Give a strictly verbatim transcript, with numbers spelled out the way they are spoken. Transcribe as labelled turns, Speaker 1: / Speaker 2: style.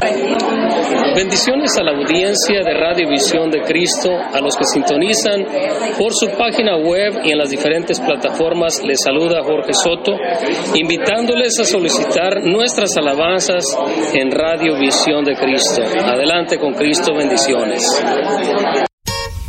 Speaker 1: Bendiciones a la audiencia de Radio Visión de Cristo, a los que sintonizan por su página web y en las diferentes plataformas. Les saluda Jorge Soto, invitándoles a solicitar nuestras alabanzas en Radio Visión de Cristo. Adelante con Cristo, bendiciones.